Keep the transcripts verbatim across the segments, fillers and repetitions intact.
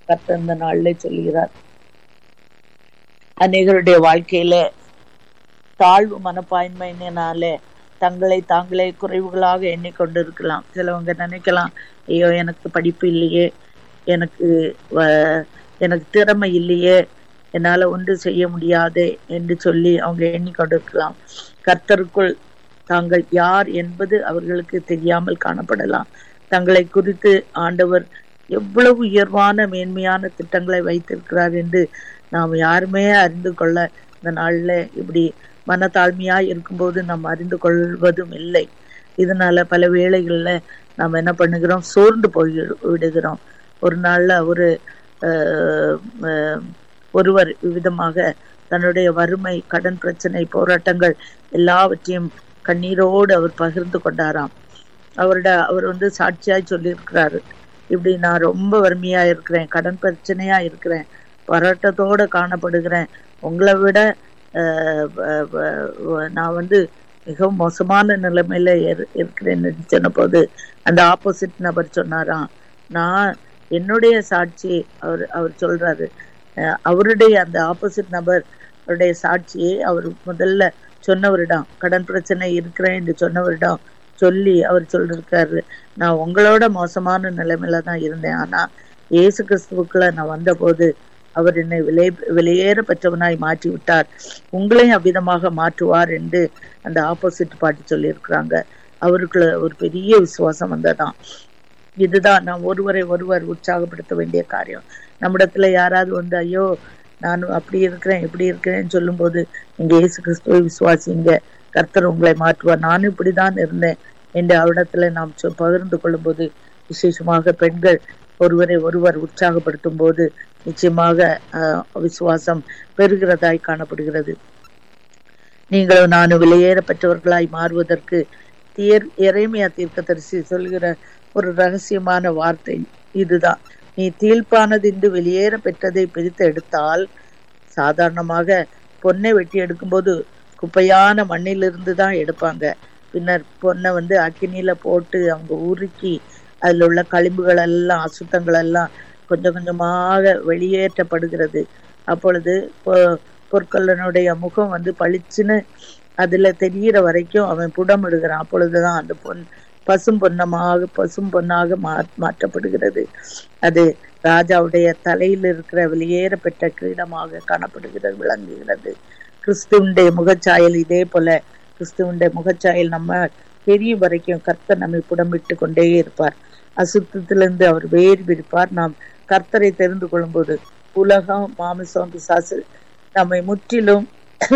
கர்த்தர் இந்த நாளிலே சொல்கிறார். அநேகருடைய வாழ்க்கையில தாழ்வு மனப்பான்மையினாலே தங்களை தாங்களே குறைவுகளாக எண்ணிக்கொண்டு இருக்கலாம். சிலவங்க நினைக்கலாம், ஐயோ எனக்கு படிப்பு இல்லையே, எனக்கு எனக்கு திறமை இல்லையே, என்னால ஒன்று செய்ய முடியாதே என்று சொல்லி அவங்க எண்ணிக்கொண்டிருக்கலாம். கர்த்தருக்குள் தாங்கள் யார் என்பது அவர்களுக்கு தெரியாமல் காணப்படலாம். தங்களை குறித்து ஆண்டவர் எவ்வளவு உயர்வான மேன்மையான திட்டங்களை வைத்திருக்கிறார் என்று நாம் யாருமே அறிந்து கொள்ள இந்த நாள்ல இப்படி மனத்தாழ்மையா இருக்கும்போது நாம் அறிந்து கொள்வதும் இல்லை. இதனால பல வேளைகள்ல நாம் என்ன பண்ணுகிறோம், சோர்ந்து போய் விடுகிறோம். ஒரு நாள்ல ஒரு ஒருவர் விதமாக தன்னுடைய வறுமை, கடன் பிரச்சனை, போராட்டங்கள் எல்லாவற்றையும் கண்ணீரோடு அவர் பகிர்ந்து கொண்டாராம். அவரோட அவர் வந்து சாட்சியாய் சொல்லியிருக்கிறாரு, இப்படி நான் ரொம்ப வறுமையா இருக்கிறேன், கடன் பிரச்சனையா இருக்கிறேன், போராட்டத்தோட காணப்படுகிறேன், உங்களை விட நான் வந்து மிகவும் மோசமான நிலைமையில இருக்கிறேன்னு சொன்ன போது அந்த ஆப்போசிட் நபர் சொன்னாராம், நான் என்னுடைய சாட்சி அவர் அவர் சொல்றாரு, அவருடைய அந்த ஆப்போசிட் நபர் அவருடைய சாட்சியை அவர் முதல்ல சொன்னவரிடம், கடன் பிரச்சனை இருக்கிறேன் என்று சொன்னவரிடம் சொல்லி அவர் சொல்லிருக்காரு, நான் உங்களோட மோசமான நிலைமையில தான் இருந்தேன், ஆனா இயேசு கிறிஸ்துவுக்குள்ள நான் வந்த போது அவர் என்னை விலை வெளியேற பெற்றவனாய் மாற்றி விட்டார், உங்களையும் அவ்விதமாக மாற்றுவார் என்று அந்த ஆப்போசிட் பாட்டி சொல்லி இருக்கிறாங்க. அவருக்குள்ள ஒரு பெரிய விசுவாசம் வந்ததான். இதுதான் நாம் ஒருவரை ஒருவர் உற்சாகப்படுத்த வேண்டிய காரியம். நம்மிடத்துல யாராவது வந்து ஐயோ நான் அப்படி இருக்கிறேன் இப்படி இருக்கிறேன்னு சொல்லும் போது, நீங்க இயேசு கிறிஸ்துவை விசுவாசிங்க, கர்த்தர் உங்களை மாற்றுவார், நானும் இப்படிதான் இருந்தேன் என்று அவரிடத்துல நாம் பகிர்ந்து கொள்ளும் போது, விசேஷமாக பெண்கள் ஒருவரை ஒருவர் உற்சாகப்படுத்தும் போது நிச்சயமாக அஹ் விசுவாசம் பெறுகிறதாய் காணப்படுகிறது. நீங்களும் நானும் வெளியேற பெற்றவர்களாய் மாறுவதற்கு தீர் எரேமியா தீர்க்கதரிசி சொல்கிற ஒரு ரகசியமான வார்த்தை இதுதான். நீ தீழ்ப்பானது என்று வெளியேற பெற்றதை பிரித்து எடுத்தால், சாதாரணமாக பொன்னை வெட்டி எடுக்கும் போது குப்பையான மண்ணிலிருந்து தான் எடுப்பாங்க. பின்னர் பொன்னை வந்து அக்கினியில போட்டு அவங்க உருக்கி அதுல உள்ள களிம்புகள் எல்லாம் அசுத்தங்கள் எல்லாம் கொஞ்சம் கொஞ்சமாக வெளியேற்றப்படுகிறது. அப்பொழுது பொற்கொல்லனுடைய முகம் வந்து பளிச்சுன்னு அதுல தெரிகிற வரைக்கும் அவன் புடமிடுகிறான். அப்பொழுதுதான் அந்த பொன் பசும் பொன்னமாக பசும் பொன்னாக மா மாற்றப்படுகிறது. அது ராஜாவுடைய தலையில் இருக்கிற வெளியேற பெற்ற கிரீடமாக காணப்படுகிறது, விளங்குகிறது. கிறிஸ்துவனுடைய முகச்சாயல் இதே போல, கிறிஸ்துவனுடைய முகச்சாயல் நம்ம தெரியும் வரைக்கும் கர்த்தர் நம்மை புடமிட்டு கொண்டே இருப்பார். அசுத்தத்திலிருந்து அவர் வேறு விடுப்பார். நாம் கர்த்தரை தெரிந்து கொள்ளும் போது உலகம், மாமிசம், பிசாசு நம்மை முற்றிலும்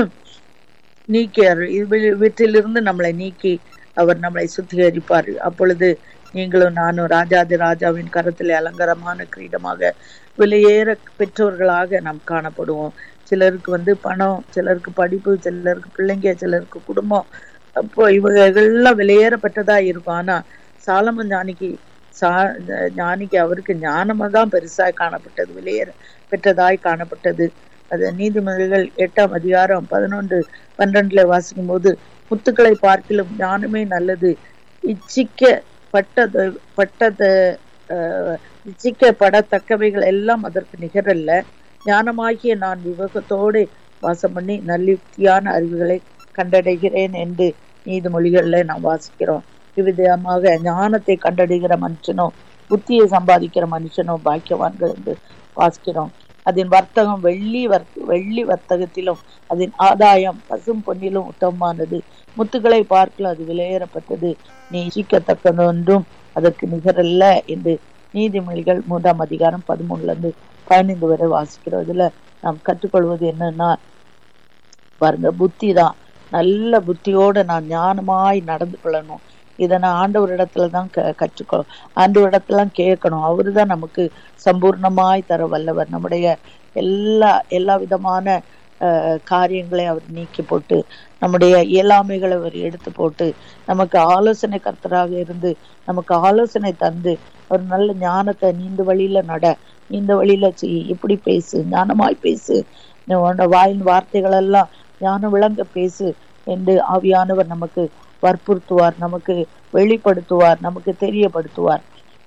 நீக்கி வீட்டிலிருந்து நம்மளை நீக்கி அவர் நம்மளை சுத்திகரிப்பார். அப்பொழுது நீங்களும் நானும் ராஜாதி ராஜாவின் கரத்திலே அலங்காரமான கிரீடமாக வெளியேற பெற்றோர்களாக நாம் காணப்படுவோம். சிலருக்கு வந்து பணம், சிலருக்கு படிப்பு, சிலருக்கு பிள்ளைங்க, சிலருக்கு குடும்பம், அப்போ இவங்கெல்லாம் வெளியேறப்பட்டதா இருக்கும். ஆனா சாலமன் ஞானிக்கு சா ஞானிக்கு அவருக்கு ஞானமா தான் பெருசாய் காணப்பட்டது, வெளியேற பெற்றதாய் காணப்பட்டது. அது நீதிமொழிகள் எட்டாம் அதிகாரம் பதினொன்று பன்னிரண்டுல வாசிக்கும் போது, முத்துக்களை பார்க்கிலும் ஞானமே நல்லது, இச்சிக்க பட்டது பட்டது அஹ் இச்சிக்கப்படத்தக்கவைகள் எல்லாம் அதற்கு நிகரல்ல, ஞானமாகிய நான் விவேகத்தோடு வாசம் பண்ணி நல்லுக்தியான அறிவுகளை கண்டடைகிறேன் என்று நீதிமொழிகள்ல நாம் வாசிக்கிறோம். இவ்விதமாக ஞானத்தை கண்டடைகிற மனுஷனோ புத்தியை சம்பாதிக்கிற மனுஷனோ பாக்கியவான்கள் என்று வாசிக்கிறோம். அதன் வர்த்தகம் வெள்ளி வர்த்த வெள்ளி வர்த்தகத்திலும் அதன் ஆதாயம் பசும் பொன்னிலும் உத்தமமானது, முத்துக்களை பார்க்கல அது விலையேறப்பட்டது, நீ இச்சிக்கத்தக்கது ஒன்றும் அதற்கு நிகரல்ல என்று நீதிமொழிகள் மூன்றாம் அதிகாரம் பதிமூணுல இருந்து பதினைந்து வரை வாசிக்கிறோம். இதுல நாம் கற்றுக்கொள்வது என்னன்னா பாருங்க, புத்தி தான். நல்ல புத்தியோட நான் ஞானமாய் நடந்து கொள்ளணும். இதை நான் ஆண்டவரிடத்துலதான் க கற்றுக்கொ ஆண்டவரிடத்துலாம் கேட்கணும். அவரு தான் நமக்கு சம்பூர்ணமாய் தர வல்லவர். நம்முடைய எல்லா எல்லா விதமான அஹ் காரியங்களை அவர் நீக்கி போட்டு, நம்முடைய இயலாமைகளை அவர் எடுத்து போட்டு, நமக்கு ஆலோசனை கர்த்தராக இருந்து நமக்கு ஆலோசனை தந்து ஒரு நல்ல ஞானத்தை, நீந்த வழியில நட, நீந்த வழியில செய், இப்படி பேசு, ஞானமாய் பேசு, வாயின் வார்த்தைகள் எல்லாம் ஞானம் விளங்க பேசு என்று ஆவியானவர் நமக்கு வற்புறுத்துவார், நமக்கு வெளிப்படுத்துவார், நமக்கு தெரியப்படுத்துவார்.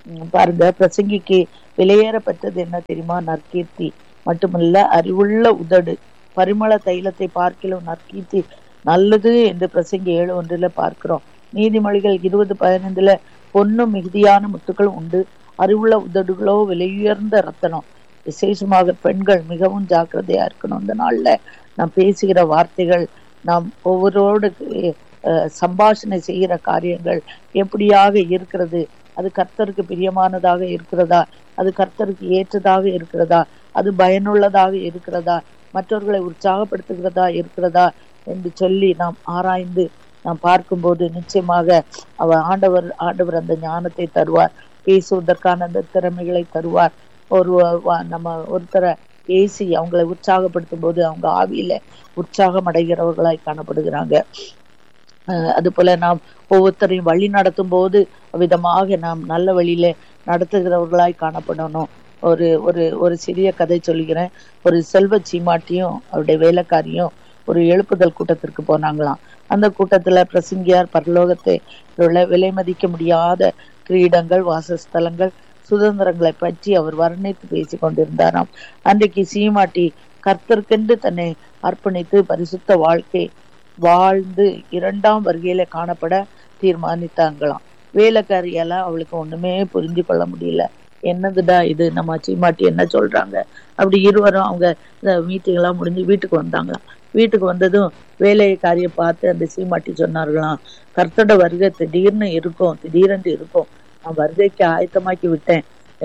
பாருங்க, பிரசங்கிக்கு விலையேறப்பட்டது என்ன தெரியுமா? நற்கீர்த்தி மட்டுமல்ல, அறிவுள்ள உதடு. பரிமள தைலத்தை பார்க்கிலும் நற்கீர்த்தி நல்லது என்று பிரசங்கி ஏழு ஒன்றுல பார்க்கிறோம். நீதிமொழிகள் இருபது பதினைந்துல பொன்னும் மிகுதியான முத்துக்கள் உண்டு, அறிவுள்ள உதடுகளோ விலையுயர்ந்த ரத்தனம். விசேஷமாக பெண்கள் மிகவும் ஜாக்கிரதையா இருக்கணும். இந்த நாள்ல நாம் பேசுகிற வார்த்தைகள், நாம் ஒவ்வொருவரோடு சம்பாஷணை செய்கிற காரியங்கள் எப்படியாக இருக்கிறது? அது கர்த்தருக்கு பிரியமானதாக இருக்கிறதா? அது கர்த்தருக்கு ஏற்றதாக இருக்கிறதா? அது பயனுள்ளதாக இருக்கிறதா? மற்றவர்களை உற்சாகப்படுத்துகிறதா இருக்கிறதா என்று சொல்லி நாம் ஆராய்ந்து நாம் பார்க்கும்போது நிச்சயமாக அவர் ஆண்டவர் ஆண்டவர் அந்த ஞானத்தை தருவார், பேசுவதற்கான அந்த திறமைகளை தருவார். ஒரு நம்ம ஒருத்தரை பேசி அவங்களை உற்சாகப்படுத்தும் போது அவங்க ஆவியில உற்சாகம் அடைகிறவர்களாய் காணப்படுகிறாங்க. அஹ் அது போல நாம் ஒவ்வொருத்தரையும் வழி நடத்தும் போது விதமாக நாம் நல்ல வழியில நடத்துகிறவர்களாய் காணப்படணும். ஒரு ஒரு ஒரு சிறிய கதை சொல்கிறேன். ஒரு செல்வ சீமாட்டியும் அவருடைய வேலைக்காரியும் ஒரு எழுப்புதல் கூட்டத்திற்கு போனாங்களாம். அந்த கூட்டத்துல பிரசங்கியார் பரலோகத்தை விலை மதிக்க முடியாத கிரீடங்கள், வாசஸ்தலங்கள், சுதந்திரங்களை பற்றி அவர் வர்ணித்து பேசி கொண்டிருந்தாராம். அன்றைக்கு சீமாட்டி கர்த்தருக்கென்று தன்னை அர்ப்பணித்து பரிசுத்த வாழ்க்கை வாழ்ந்து இரண்டாம் வருகையில காணப்பட தீர்மானித்தாங்களாம். வேலைக்காரியெல்லாம் அவளுக்கு ஒண்ணுமே புரிஞ்சு கொள்ள முடியல. என்னதுடா இது, நம்ம சீமாட்டி என்ன சொல்றாங்க? அப்படி இருவரும் அவங்க மீட்டிங் எல்லாம் முடிஞ்சு வீட்டுக்கு வந்தாங்களாம். வீட்டுக்கு வந்ததும் வேலைக்காரியை பார்த்து அந்த சீமாட்டி சொன்னார்களாம், கர்த்தரோட வருகை திடீர்னு இருக்கும், திடீரென்று இருக்கும். நான் வருகைக்கு ஆயத்தமாக்கி விட்டேன்,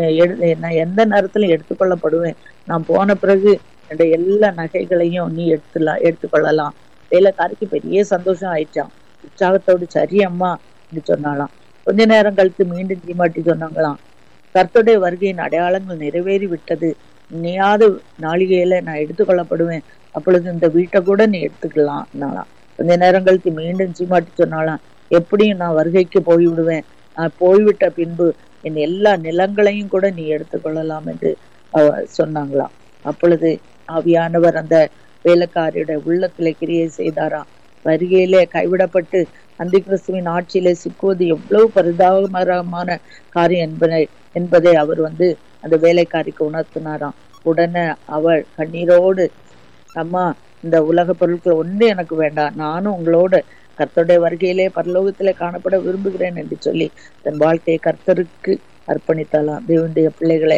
நான் எந்த நேரத்துல எடுத்துக்கொள்ளப்படுவேன். நான் போன பிறகு என்னுடைய எல்லா நகைகளையும் நீ எடுத்துலாம் எடுத்துக்கொள்ளலாம். வேலைக்காரிக்கு பெரிய சந்தோஷம் ஆயிடுச்சான். உற்சாகத்தோடு சரி அம்மா என்று சொன்னாலாம். கொஞ்ச நேரம் கழித்து மீண்டும் சீமாட்டி சொன்னாங்களாம், கர்த்தருடைய வருகையின் அடையாளங்கள் நிறைவேறி விட்டது, நீயாவது நாளிகையில நான் எடுத்துக்கொள்ளப்படுவேன், அப்பொழுது இந்த வீட்டை கூட நீ எடுத்துக்கலாம். கொஞ்ச நேரம் கழித்து மீண்டும் சீமாட்டி சொன்னாலாம், எப்படியும் நான் வருகைக்கு போய்விடுவேன், நான் போய்விட்ட பின்பு என் எல்லா நிலங்களையும் கூட நீ எடுத்துக்கொள்ளலாம் என்று அவ சொன்னாங்களாம். அப்பொழுது ஆவியானவர் அந்த வேலைக்காரியுடைய உள்ளத்திலே கிரியை செய்தாராம். வருகையிலே கைவிடப்பட்டு அந்தி கிறிஸ்துவின் ஆட்சியிலே சிக்குவது எவ்வளவு பரிதாபகரமான காரியம் என்பதை என்பதை அவர் வந்து அந்த வேலைக்காரிக்கு உணர்த்தினாராம். உடனே அவள் கண்ணீரோடு, அம்மா இந்த உலக பொருட்கள் ஒன்று எனக்கு வேண்டாம், நானும் உங்களோட கர்த்தருடைய வருகையிலே பரலோகத்திலே காணப்பட விரும்புகிறேன் என்று சொல்லி தன் வாழ்க்கையை கர்த்தருக்கு அர்ப்பணித்தாலாம். தேவனுடைய பிள்ளைகளே,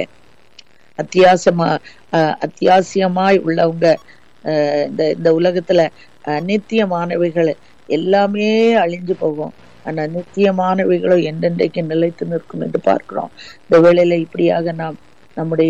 அத்தியாசமா அஹ் அத்தியாவசியமாய் உள்ளவங்க அஹ் இந்த இந்த உலகத்துல நித்தியமானவைகள் எல்லாமே அழிஞ்சு போகும், ஆனா நித்தியமானவைகளும் என்றென்றைக்கு நிலைத்து நிற்கும் என்று பார்க்கிறோம். இந்த வேளையில இப்படியாக நாம் நம்முடைய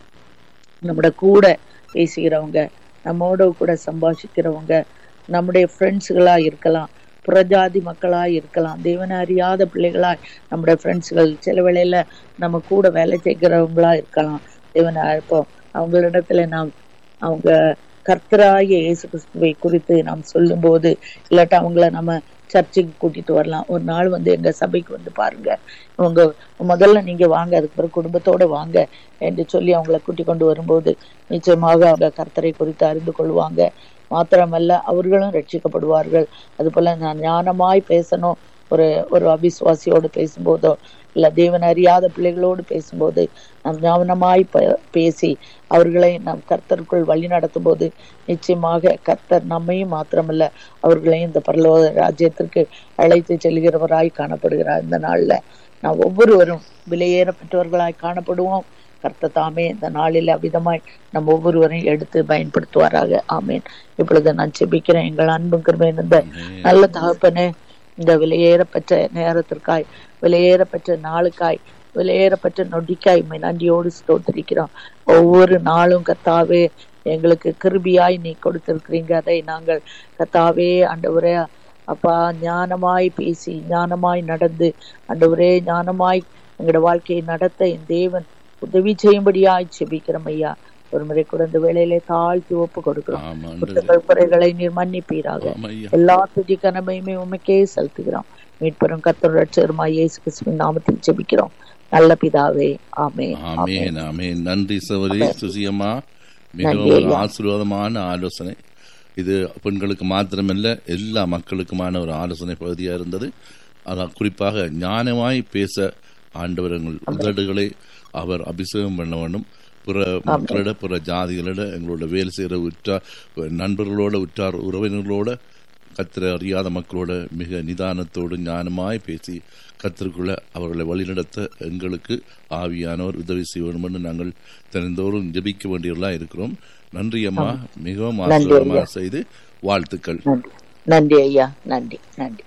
நம்முடைய கூட பேசுகிறவங்க, நம்மோட கூட சம்பாஷிக்கிறவங்க, நம்முடைய ஃப்ரெண்ட்ஸுகளா இருக்கலாம், புறஜாதி மக்களா இருக்கலாம், தேவனை அறியாத பிள்ளைகளா நம்முடைய ஃப்ரெண்ட்ஸுகள், சில வேளையில நம்ம கூட வேலை செய்கிறவங்களா இருக்கலாம். தேவனை இப்போ அவங்களிடத்துல நாம் அவங்க கர்த்தராகிய இயேசு கிறிஸ்துவை குறித்து நாம் சொல்லும் போது, இல்லாட்டா அவங்கள நம்ம சர்ச்சுக்கு கூட்டிட்டு வரலாம். ஒரு நாள் வந்து எங்க சபைக்கு வந்து பாருங்க, உங்க முதல்ல நீங்க வாங்க, அதுக்கு பிறகு குடும்பத்தோட வாங்க என்று சொல்லி அவங்களை கூட்டி கொண்டு வரும்போது நிச்சயமாக அவங்க கர்த்தரை குறித்து அறிந்து கொள்வாங்க. மாத்திரமல்ல அவர்களும் ரட்சிக்கப்படுவார்கள். அது போல நான் ஞானமாய் பேசணும், ஒரு ஒரு அவிசுவாசியோடு பேசும்போதோ இல்ல தேவன் அறியாத பிள்ளைகளோடு பேசும்போது நாம் ஞானமாய் பேசி அவர்களை நாம் கர்த்தருக்குள் வழி நடத்தும் போது நிச்சயமாக கர்த்தர் நம்மையும் மாத்திரமல்ல அவர்களையும் இந்த பரலோக ராஜ்யத்திற்கு அழைத்து செல்கிறவராய் காணப்படுகிறார். இந்த நாள்ல நாம் ஒவ்வொருவரும் விலையேறப்பட்டவர்களாய் காணப்படுவோம். கர்த்தர் தாமே இந்த நாளில் அவ்விதமாய் நம் ஒவ்வொருவரையும் எடுத்து பயன்படுத்துவாராக. ஆமேன். இப்பொழுது நான் செபிக்கிறேன். எங்கள் அன்பும் கிருபை இருந்த நல்ல தகப்பனே, இந்த விலையேறப்பட்ட நேரத்திற்காய், விலையேறப்பட்ட நாளுக்காய், விலையேறப்பட்ட நொடிக்காய் நன்றியோடு ஸ்தோத்திரிக்கிறோம். ஒவ்வொரு நாளும் கர்த்தாவே எங்களுக்கு கிருபியாய் நீ கொடுத்திருக்கிறீங்க. அதை நாங்கள் கர்த்தாவே ஆண்டவரே அப்பா ஞானமாய் பேசி ஞானமாய் நடந்து ஆண்டவரே ஞானமாய் எங்களோட வாழ்க்கையை நடத்த என் தேவன் உதவி செய்யும்படியாய் செபிக்கிறோம் ஐயா. ஒரு முறை கூட இந்த வேளையிலே தாழ்த்தி ஒப்பு கொடுக்கிறோம். குற்றங்கள் குறைகளை நீர் மன்னிப்பீராக. எல்லா துதி கனமையுமே உமக்கே செலுத்துகிறோம். மீட்பெரும் கர்த்தர் ரட்சகருமாய் இயேசு கிறிஸ்துவின் நாமத்தில் ஜெபிக்கிறோம் நல்ல பிதாவே. ஆமென். ஆமென். ஆமென். நன்றி சகோதரி சுசியம்மா, மிகவும் ஆசீர்வாதமான ஆலோசனை. இது பெண்களுக்கு மாத்திரமல்ல எல்லா மக்களுக்குமான ஒரு ஆலோசனை பகுதியாக இருந்தது. அதான் குறிப்பாக ஞானமாய் பேச ஆண்டவர் எங்கள் உதடுகளை அவர் அபிஷேகம் பண்ண வேண்டும். பிற மக்களிட பிற ஜாதிகளிட எங்களோட வேலை செய்கிற உற்றார் நண்பர்களோட உற்றார் உறவினர்களோட கத்திர அறியாத மக்களோட மிக நிதானத்தோடு ஞானமாய் பேசி கத்திற்குள்ள அவர்களை வழிநடத்த எங்களுக்கு ஆவியானவர் உதவி செய்ய வேண்டும் என்று நாங்கள் தினந்தோறும் ஜெபிக்க வேண்டியவர்களா இருக்கிறோம். நன்றி அம்மா, மிகவும் ஆசீர்வாதமாக செய்து வாழ்த்துக்கள். நன்றி ஐயா, நன்றி நன்றி.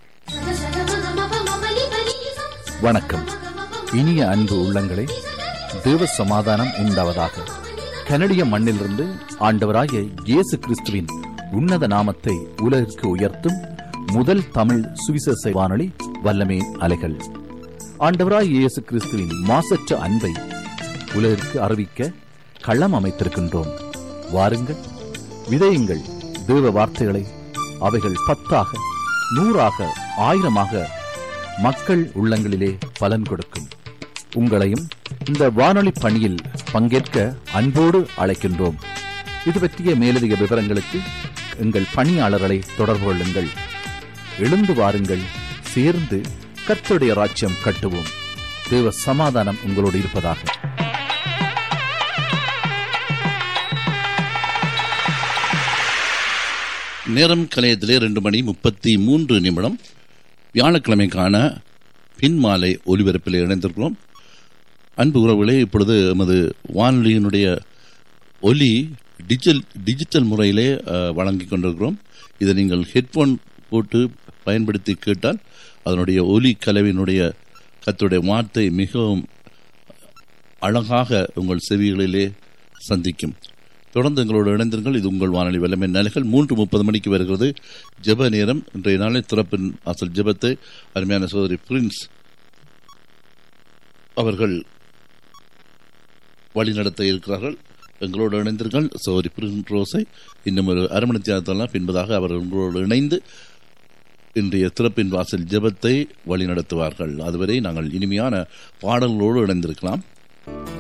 வணக்கம் இனிய அன்பு உள்ளங்களே, தேவ சமாதானம் உண்டாவதாக. கனடிய மண்ணிலிருந்து ஆண்டவராகிய இயேசு கிறிஸ்துவின் உன்னத நாமத்தை உலகிற்கு உயர்த்தும் முதல் தமிழ் சுவிசேஷ வானொலி வல்லமே அலைகள். ஆண்டவராகிய இயேசு கிறிஸ்துவின் மாசற்ற அன்பை உலகிற்கு அறிவிக்க களம் அமைத்திருக்கின்றோம். வாருங்கள், விதையுங்கள் தேவ வார்த்தைகளை. அவைகள் பத்தாக, நூறாக, ஆயிரமாக மக்கள் உள்ளங்களிலே பலன் கொடுக்கும். உங்களையும் இந்த வானொலி பணியில் பங்கேற்க அன்போடு அழைக்கின்றோம். இது பற்றிய மேலதிக விவரங்களுக்கு எங்கள் பணியாளர்களை தொடர்பு கொள்ளுங்கள். எழுந்து வாருங்கள், சேர்ந்து கர்த்தருடைய ராஜ்யம் கட்டுவோம். தேவ சமாதானம் உங்களோடு இருப்பதாக. நேரம் கலையத்திலே ரெண்டு மணி முப்பத்தி மூன்று நிமிடம். வியாழக்கிழமைக்கான பின்மாலை ஒலிபரப்பில் இணைந்திருக்கிறோம். அன்பு உறவுகளே, இப்பொழுது எமது வானொலியினுடைய ஒலி டிஜிட்டல் டிஜிட்டல் முறையிலே வழங்கிக் கொண்டிருக்கிறோம். இதை நீங்கள் ஹெட்போன் போட்டு பயன்படுத்தி கேட்டால் அதனுடைய ஒலி கலவினுடைய கர்த்தருடைய வார்த்தை மிகவும் அழகாக உங்கள் செவிகளிலே சந்திக்கும். தொடர்ந்து எங்களோடு இணைந்திருங்கள். இது உங்கள் வானொலி வல்லமை நிலைகள். மூன்று முப்பது மணிக்கு வருகிறது ஜெப நேரம். இன்றைய நாளில் திறப்பின் அசல் ஜெபத்தை அருமையான சகோதரி பிரின்ஸ் அவர்கள் வழிநடத்த இருக்கிறார்கள். எங்களோடு இணைந்தீர்கள். சகோதரி பிரின்ஸ் ரோஸை இன்னும் ஒரு அரை மணி தியானத்தெல்லாம் பின்பதாக அவர்கள் உங்களோடு இணைந்து இன்றைய திறப்பின் வாசல் ஜெபத்தை வழிநடத்துவார்கள். அதுவரை நாங்கள் இனிமையான பாடல்களோடு இணைந்திருக்கலாம்.